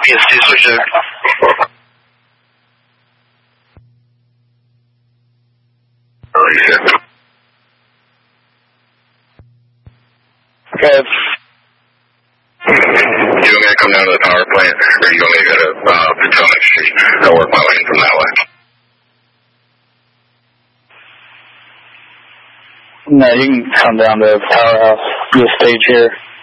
PST switches. Okay. You want me to come down to the power plant, or you want me to go to Potomac Street? I'll work my way in from that way. No, you can come down to the powerhouse. You'll stage here.